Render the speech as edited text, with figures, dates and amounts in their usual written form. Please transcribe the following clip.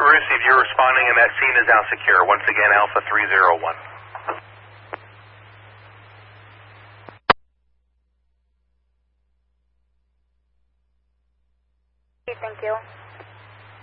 received. You're responding, and that scene is now secure. Once again, Alpha 301. Thank you.